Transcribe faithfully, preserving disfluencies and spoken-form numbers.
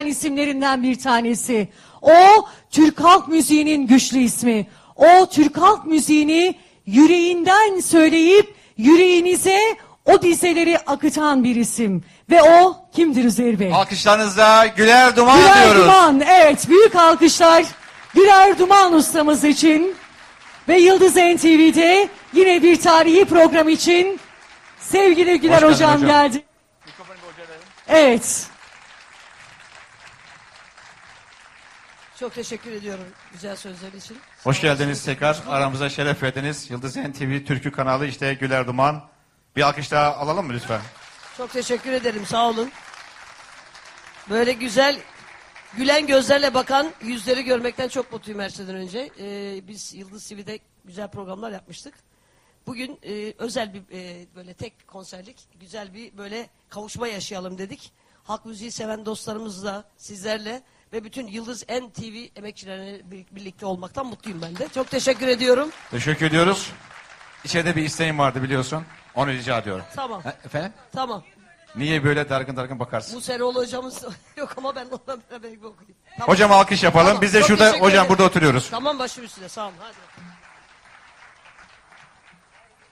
isimlerinden bir tanesi. O Türk halk müziğinin güçlü ismi. O Türk halk müziğini yüreğinden söyleyip yüreğinize o dizeleri akıtan bir isim. Ve o kimdir Üzeyir Bey? Alkışlarınızla Güler Duman Güler diyoruz. Duman, evet, büyük alkışlar Güler Duman ustamız için. Ve Yıldız N T V'de yine bir tarihi program için sevgili Güler Hoş hocam, hocam geldi. Evet. Çok teşekkür ediyorum güzel sözler için. Hoş geldiniz tekrar. Aramıza şeref verdiniz. Yıldız N T V Türkü kanalı işte Güler Duman. Bir alkış daha alalım mı lütfen? Çok teşekkür ederim, sağ olun. Böyle güzel, gülen gözlerle bakan yüzleri görmekten çok mutluyum her şeyden önce. Ee, biz Yıldız T V'de güzel programlar yapmıştık. Bugün e, özel bir e, böyle tek konserlik güzel bir böyle kavuşma yaşayalım dedik. Halk müziği seven dostlarımızla, sizlerle ve bütün Yıldız N T V emekçilerine birlikte olmaktan mutluyum ben de. Çok teşekkür ediyorum. Teşekkür ediyoruz. İçeride bir isteğim vardı biliyorsun. Onu rica ediyorum. Tamam. Ha, efendim? Tamam. Niye böyle dargın dargın bakarsın? Bu Seroğlu hocamız yok ama ben onunla beraber bir okuyayım. Tamam. Hocam alkış yapalım. Tamam, Biz de çok şurada teşekkür hocam ederim. burada oturuyoruz. Tamam, başım üstüne, sağ olun. Hadi.